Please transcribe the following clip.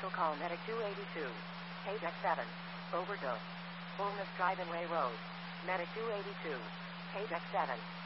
Special call Medic 282. Paydeck 7. Overdose. Bournemouth Drive-In Way Road. Medic 282. Paydeck 7.